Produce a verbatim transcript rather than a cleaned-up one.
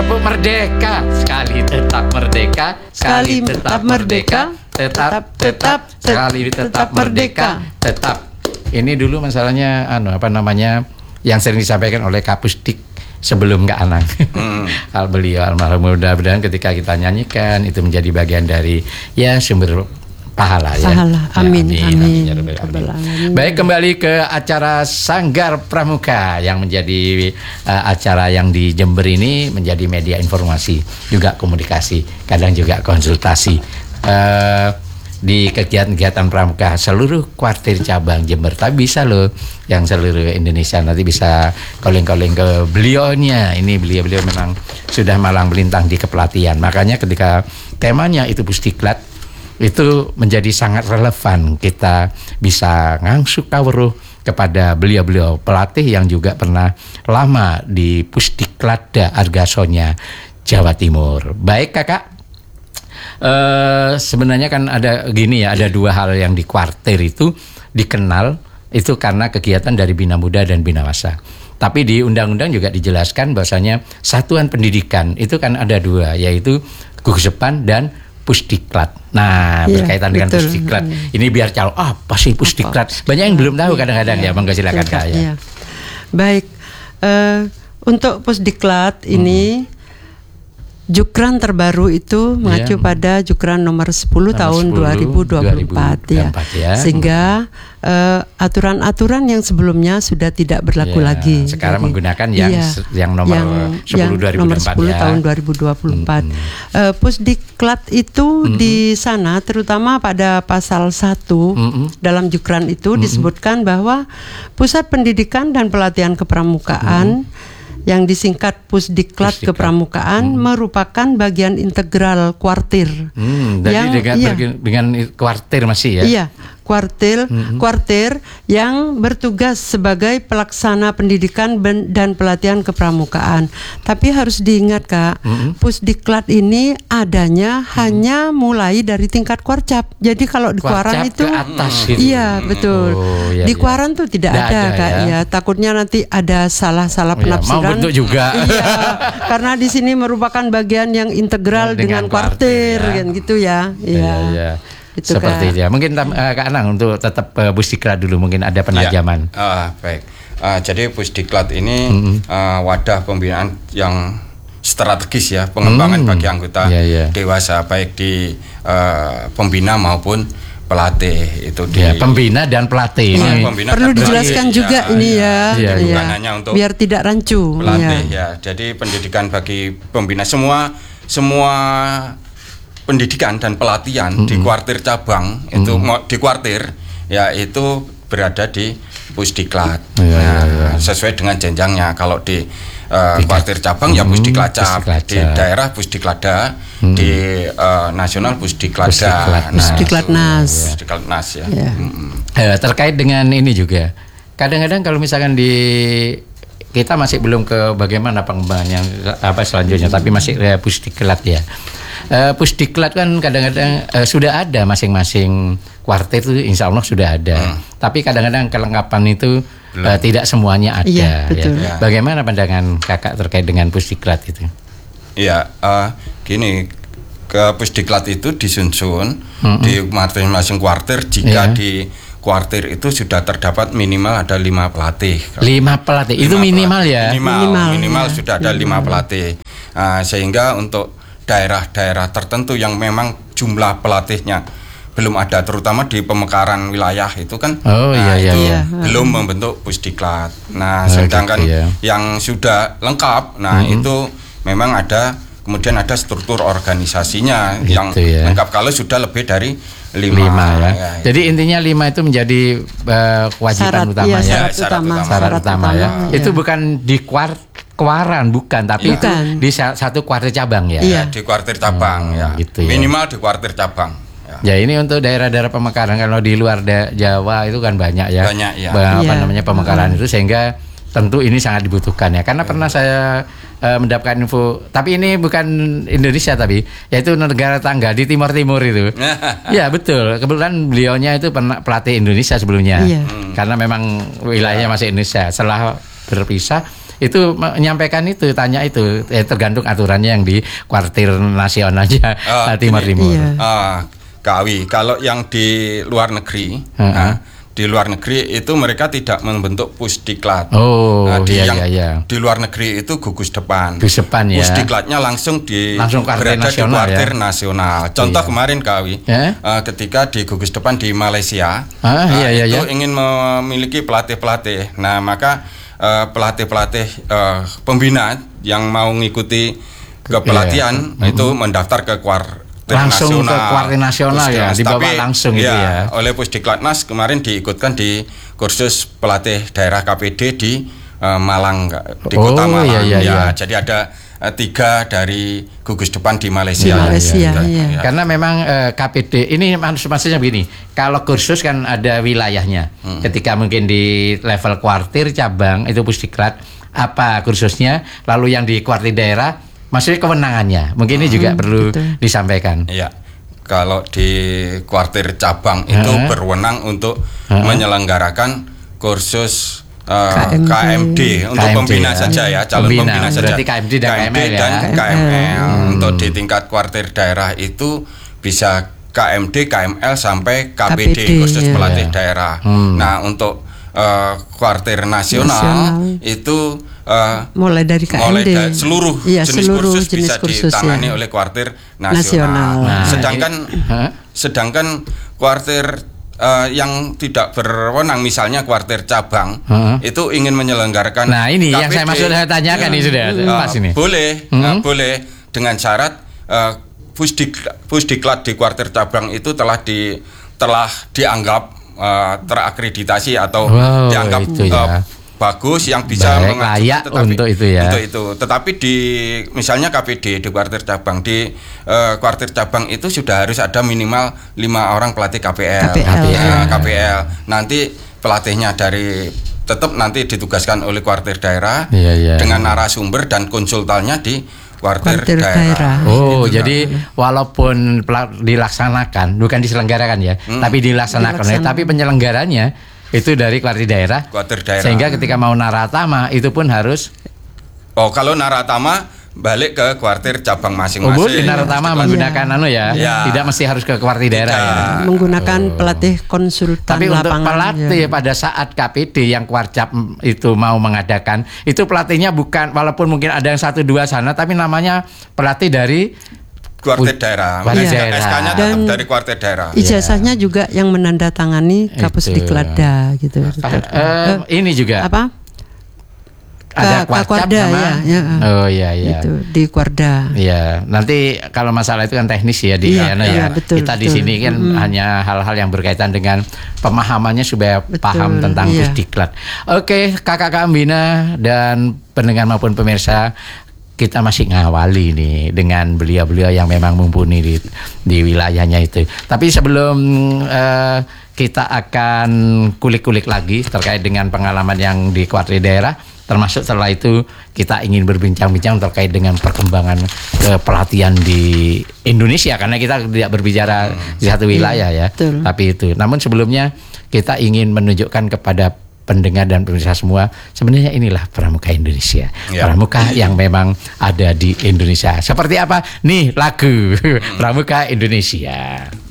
tepuk merdeka, sekali tetap merdeka, sekali tetap merdeka, tetap tetap sekali tetap merdeka, tetap. Ini dulu masalahnya anu apa namanya yang sering disampaikan oleh Kapusdik sebelum Kak Anang. Hmm. Al beliau almarhum, mudah-mudahan ketika kita nyanyikan itu menjadi bagian dari ya sumber pahala ya. Pahala. Amin. Ya, amin. Amin. Amin. Amin. Amin. Baik, kembali ke acara Sanggar Pramuka yang menjadi uh, acara yang di Jember ini menjadi media informasi, juga komunikasi, kadang juga konsultasi. Uh, di kegiatan-kegiatan pramuka seluruh kuartir cabang Jember, tapi bisa loh yang seluruh Indonesia, nanti bisa calling-calling ke beliaunya. Ini beliau-beliau memang sudah malang melintang di kepelatihan, makanya ketika temanya itu Pusdiklat itu menjadi sangat relevan, kita bisa ngangsuk kawruh kepada beliau-beliau pelatih yang juga pernah lama di Pusdiklatda Argasonya Jawa Timur. Baik Kakak, Uh, sebenarnya kan ada gini ya, ada dua hal yang di kuartir itu dikenal itu karena kegiatan dari Bina Muda dan Binawasa. Tapi di undang-undang juga dijelaskan bahwasanya satuan pendidikan itu kan ada dua, yaitu Gugesepan dan Pusdiklat. Nah, ya, berkaitan dengan betul. Pusdiklat. Ini biar calon ah apa sih Pusdiklat? Banyak yang belum tahu kadang-kadang ya, ya. Monggo silakan Kak ya. Baik, uh, untuk Pusdiklat hmm. ini Jukran terbaru itu mengacu yeah. pada Jukran nomor sepuluh tahun dua ribu dua puluh empat ya. ya. Sehingga uh, aturan-aturan yang sebelumnya sudah tidak berlaku yeah. lagi. Sekarang Jadi, menggunakan yang iya, yang nomor yang, sepuluh yang dua ribu dua puluh empat nomor sepuluh ya. tahun dua ribu dua puluh empat. Mm-hmm. Uh, Pusdiklat itu mm-hmm. di sana terutama pada pasal satu mm-hmm. dalam Jukran itu mm-hmm. disebutkan bahwa Pusat Pendidikan dan Pelatihan Kepramukaan mm-hmm. yang disingkat Pusdiklat, Pusdiklat. Kepramukaan hmm. merupakan bagian integral kuartir. Hmm, jadi yang, dengan, iya, dengan kuartir masih ya? Iya, kuartil, hmm. kuartir yang bertugas sebagai pelaksana pendidikan dan pelatihan kepramukaan. Tapi harus diingat Kak, hmm. Pusdiklat ini adanya hmm. hanya mulai dari tingkat kuarcap. Jadi kalau di kuaran itu, ke atas gitu. Iya betul. Oh, iya, di kuaran iya. tuh tidak ada, ada Kak. Ya. Ya, takutnya nanti ada salah-salah oh, penafsiran. Mau bentuk juga. Iya, karena di sini merupakan bagian yang integral ya, dengan, dengan kuartir, ya. Kan gitu ya. Iya. Ya, ya. Itu seperti itu ya. Mungkin uh, Kak Anang untuk tetap uh, Pusdiklat dulu mungkin ada penajaman. Ya. Uh, baik. Uh, jadi Pusdiklat ini mm-hmm. uh, wadah pembinaan yang strategis ya, pengembangan mm. bagi anggota yeah, yeah. dewasa baik di uh, pembina maupun pelatih itu di ya, pembina dan pelatih. Ya, pembina perlu dan dijelaskan pelatih, juga ya, ini ya, ya, ya. bukan hanya untuk biar tidak rancu. Pelatih ya. ya. Jadi pendidikan bagi pembina semua semua pendidikan dan pelatihan mm-hmm. di kuartir cabang mm-hmm. itu di kuartir ya itu berada di Pusdiklat. Ya, nah, ya, ya. Sesuai dengan jenjangnya. Kalau di uh, kuartir cabang mm-hmm. ya Pusdiklacap, di daerah Pusdiklatda, mm-hmm. di uh, nasional Pusdiklatda, Pusdiklatnas. Nah, Pusdiklatnas ya. ya. Mm-hmm. Eh, terkait dengan ini juga. Kadang-kadang kalau misalkan di kita masih belum ke bagaimana pengembangan yang apa selanjutnya, tapi masih eh, Pusdiklat ya. Uh, Pusdiklat kan kadang-kadang uh, sudah ada masing-masing kuartir itu insya Allah sudah ada. Hmm. Tapi kadang-kadang kelengkapan itu uh, tidak semuanya ada. Iya, betul. Ya. Bagaimana pandangan Kakak terkait dengan Pusdiklat itu? Iya, uh, gini, ke Pusdiklat itu disusun hmm. di masing-masing kuartir jika yeah. di kuartir itu sudah terdapat minimal ada lima pelatih. Lima pelatih lima itu minimal pelatih. ya? Minimal, minimal, minimal ya. Sudah ada lima pelatih. Uh, sehingga untuk daerah-daerah tertentu yang memang jumlah pelatihnya belum ada, terutama di pemekaran wilayah itu kan, oh, nah, iya, itu iya. belum membentuk Pusdiklat. Nah, oh, sedangkan gitu, ya. yang sudah lengkap, nah mm-hmm. itu memang ada, kemudian ada struktur organisasinya gitu, yang ya. lengkap kalau sudah lebih dari lima. lima ya. Ya, ya. Jadi intinya lima itu menjadi uh, kewajiban syarat, utama iya, ya. Syarat, syarat utama. utama. Syarat utama ya. ya. Itu bukan di kuart Kuaran bukan, tapi ya. itu di satu kuartir cabang ya. Iya, di kuartir cabang hmm, ya. Gitu ya. Minimal di kuartir cabang. Ya. ya ini untuk daerah-daerah pemekaran, kalau di luar da- Jawa itu kan banyak ya. Banyak ya. Apa ya. namanya pemekaran hmm. itu, sehingga tentu ini sangat dibutuhkan ya. Karena ya. pernah saya uh, mendapatkan info, tapi ini bukan Indonesia tapi yaitu negara tangga di Timur Timur itu. Ya betul. Kebetulan beliaunya itu pernah pelatih Indonesia sebelumnya. Ya. Hmm. Karena memang wilayahnya masih Indonesia. Setelah berpisah itu menyampaikan itu, tanya itu, eh, tergantung aturannya yang di kuartir nasionalnya uh, Timur Timur. Iya. Uh, Kawi, kalau yang di luar negeri, uh-huh. nah, di luar negeri itu mereka tidak membentuk pusdiklat. Oh, nah, di iya, yang iya, iya. di luar negeri itu gugus depan. Gugus depan ya. Pusdiklatnya langsung di langsung berada nasional, di kuartir ya? nasional. Contoh iya. kemarin Kawi, ya? uh, ketika di gugus depan di Malaysia, ah, uh, iya, iya, itu iya. ingin memiliki pelatih-pelatih. Nah, maka uh, pelatih-pelatih uh, pembina yang mau mengikuti kepelatihan iya. itu mm-hmm. mendaftar ke kuartir langsung nasional, ke kuartir nasional ya, dibawa tapi, langsung gitu ya. Oleh Pusdiklatnas kemarin diikutkan di kursus pelatih daerah K P D di uh, Malang, di oh, kota Malang. Iya, iya, ya, iya. Jadi ada uh, tiga dari gugus depan di Malaysia. Di Malaysia, ya, iya. ya. Karena memang uh, K P D ini maksudnya begini, kalau kursus kan ada wilayahnya. Hmm. Ketika mungkin di level kuartir cabang itu Pusdiklat apa kursusnya, lalu yang di kuartir daerah maksudnya kewenangannya, mungkin ini juga hmm, perlu betul. disampaikan. Iya, kalau di kuartir cabang itu uh-huh. berwenang untuk uh-huh. menyelenggarakan kursus uh, K M D, K M D untuk K M D, pembina ya. saja ya, calon pembina, pembina saja. Berarti K M D dan K M L, dan ya? K M L. Hmm. Untuk di tingkat kuartir daerah itu bisa K M D, K M L sampai K P D, K P D kursus ya. pelatih daerah. Hmm. Nah, untuk uh, kuartir nasional, nasional. itu Uh, mulai dari K M D, mulai dari seluruh ya, jenis seluruh kursus jenis bisa kursus, ditangani ya. oleh kuartir nasional. nasional. Nah, sedangkan huh? sedangkan kuartir uh, yang tidak berwenang, misalnya kuartir cabang, uh-huh. itu ingin menyelenggarakan. Nah ini K P D, yang saya maksud saya tanyakan ya, ini sudah uh, pas ini. Boleh, hmm? uh, boleh dengan syarat uh, pusdiklat, pusdiklat di kuartir cabang itu telah di telah dianggap uh, terakreditasi atau wow, dianggap itu ya. uh, bagus yang bisa baik, layak tetapi, untuk itu ya. Untuk itu. Tetapi di misalnya K P D di kuartir cabang, di uh, kuartir cabang itu sudah harus ada minimal lima orang pelatih K P L. K P L. Uh, K P L. Nanti pelatihnya dari tetap nanti ditugaskan oleh kuartir daerah iya, iya. dengan narasumber dan konsultannya di kuartir, kuartir daerah. daerah. Oh, gitu, jadi kan. walaupun dilaksanakan, bukan diselenggarakan ya, hmm. tapi dilaksanakan, dilaksanakan. Tapi penyelenggaranya itu dari kuartir daerah, kuartir daerah. Sehingga ketika mau naratama itu pun harus. Oh, kalau naratama balik ke kuartir cabang masing-masing. Oh, di naratama ya. menggunakan ya. anu ya, ya, tidak mesti harus ke kuartir daerah ya. Menggunakan oh. pelatih konsultan Tapi lapangan. Tapi untuk pelatih ya. pada saat K P D yang kuarcap itu mau mengadakan, itu pelatihnya bukan, walaupun mungkin ada yang satu dua sana, tapi namanya pelatih dari kuartir daerah, ya. S K-nya tetap dari kuartir daerah. Ijazahnya ya. juga yang menandatangani Kapusdiklada gitu. Uh, ini juga apa? Ada kuarcap sama. Ya, ya. Oh iya iya. Itu di Kuarda. Iya, nanti kalau masalah itu kan teknis ya di ya, ya, ya. Betul, kita betul. di sini kan hmm. hanya hal-hal yang berkaitan dengan pemahamannya supaya betul, paham tentang ya. Pusdiklat. Oke, Kakak Ambina dan pendengar maupun pemirsa, kita masih ngawali nih dengan beliau-beliau yang memang mumpuni di, di wilayahnya itu. Tapi sebelum uh, kita akan kulik-kulik lagi terkait dengan pengalaman yang di kuartir daerah, termasuk setelah itu kita ingin berbincang-bincang terkait dengan perkembangan kepelatihan di Indonesia, karena kita tidak berbicara hmm. di satu wilayah ya, Betul. Tapi itu. Namun sebelumnya kita ingin menunjukkan kepada pendengar dan pemirsa semua, sebenarnya inilah Pramuka Indonesia, ya. Pramuka yang memang ada di Indonesia. Seperti apa? Nih lagu Pramuka Indonesia.